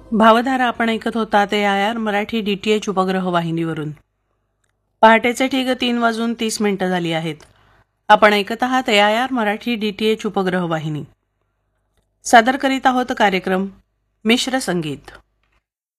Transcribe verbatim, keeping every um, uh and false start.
भावधारा आपण ऐकत होता ते I R Marathi D T H उपग्रह वाहिनीवरून. पहाटेचे ठीक तीन वाजून तीस मिनिटं झाली आहेत. आपण ऐकत आहात ए I R Marathi D T H उपग्रह वाहिनी. सादर करीत आहोत कार्यक्रम मिश्र संगीत.